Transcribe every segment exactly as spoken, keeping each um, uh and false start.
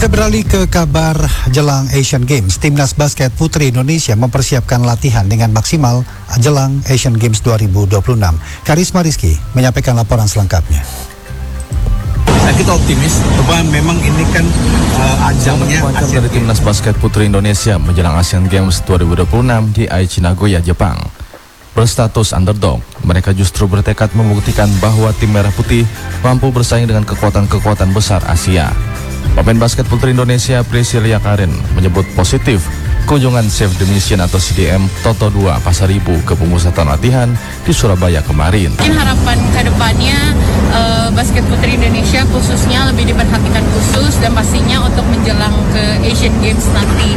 Kita beralih ke kabar jelang Asian Games. Timnas basket putri Indonesia mempersiapkan latihan dengan maksimal jelang Asian Games dua ribu dua puluh enam. Karisma Rizky menyampaikan laporan selengkapnya. Nah, kita optimis bahwa memang ini kan uh, ajangnya dari Timnas basket putri Indonesia menjelang Asian Games dua ribu dua puluh enam di Aichi, Nagoya, Jepang. Berstatus underdog, mereka justru bertekad membuktikan bahwa tim merah putih mampu bersaing dengan kekuatan-kekuatan besar Asia. Pemain basket putri Indonesia Priscilia Karen menyebut positif kunjungan Save the Mission atau C D M Toto dua Pasaribu ke pemusatan latihan di Surabaya kemarin. Mungkin harapan kedepannya uh, basket putri Indonesia khususnya lebih diperhatikan khusus dan pastinya untuk menjelang ke Asian Games nanti.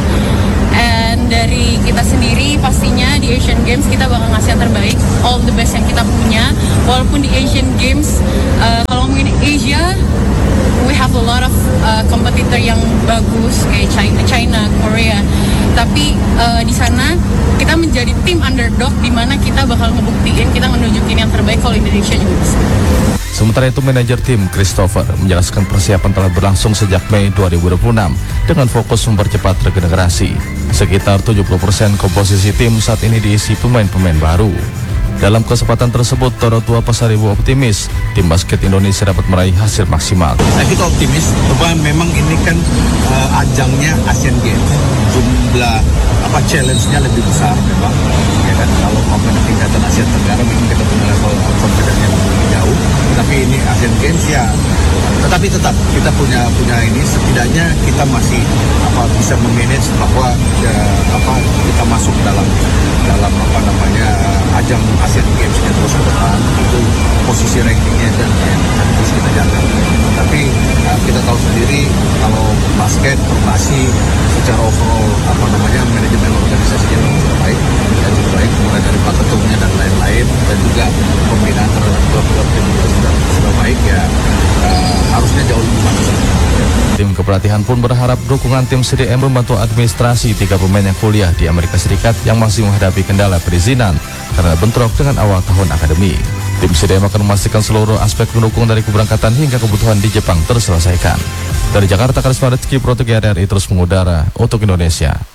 And dari kita sendiri pastinya di Asian Games kita bakal ngasih yang terbaik, all the best yang kita punya. Walaupun di Asian Games uh, kalau ngomongin Asia, we have a lot of uh, kompetitor yang bagus kayak China, China, Korea. Tapi uh, di sana kita menjadi tim underdog di mana kita bakal ngebuktiin kita menunjukin yang terbaik kalau Indonesia juga bisa. Sementara itu manajer tim Christopher menjelaskan persiapan telah berlangsung sejak Mei dua ribu dua puluh enam dengan fokus mempercepat regenerasi. Sekitar tujuh puluh persen komposisi tim saat ini diisi pemain-pemain baru. Dalam kesempatan tersebut, Toto dua Pasaribu optimis tim basket Indonesia dapat meraih hasil maksimal. Nah, kita optimis bahwa memang ini kan uh, ajangnya Asian Games, jumlah apa challenge-nya lebih besar memang. Ya kan, kalau pada tingkatan Asia Tenggara memang kita punya level kompetisi yang lebih jauh. Tapi ini Asian Games ya, tetapi tetap kita punya punya ini setidaknya kita masih apa bisa memanage bahwa ya, apa kita masuk dalam dalam apa namanya ajang Asian Games yang terus ke depan itu posisi rankingnya dan yang terus kita jaga. Tapi uh, kita tahu sendiri kalau basket formasi secara overall apa namanya manajemen organisasinya cukup baik dan cukup baik mulai dari pak ketumnya dan lain-lain dan juga pembinaan terhadap klub-klub yang juga sudah sudah baik ya uh, harusnya jauh lebih bagus. Tim kepelatihan pun berharap dukungan tim C D M membantu administrasi tiga pemain yang kuliah di Amerika Serikat yang masih menghadapi kendala perizinan karena bentrok dengan awal tahun akademi. Tim C D M akan memastikan seluruh aspek pendukung dari keberangkatan hingga kebutuhan di Jepang terselesaikan. Dari Jakarta, Karisma Rizky, Pro tiga R R I terus mengudara untuk Indonesia.